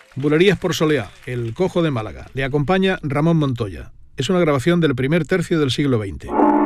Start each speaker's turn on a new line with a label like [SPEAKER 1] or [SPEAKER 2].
[SPEAKER 1] Bulerías por Soleá, El Cojo de Málaga. Le acompaña Ramón Montoya. Es una grabación del primer tercio del siglo XX.